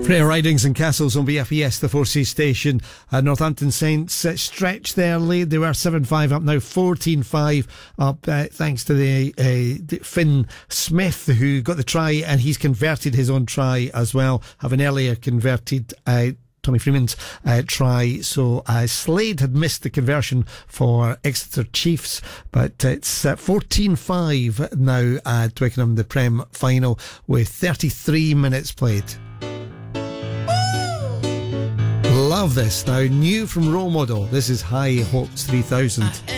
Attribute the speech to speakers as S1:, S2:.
S1: Prayer Ridings and Castles on BFES, the 4C station. Northampton Saints stretched there late. They were 7-5 up now, 14-5 up, thanks to the Finn Smith, who got the try, and he's converted his own try as well, having earlier converted Tommy Freeman's try. So Slade had missed the conversion for Exeter Chiefs, but it's 14-5 now at Twickenham, the Prem final, with 33 minutes played. Love this. Now, new from Role Model, this is High Hopes 3000.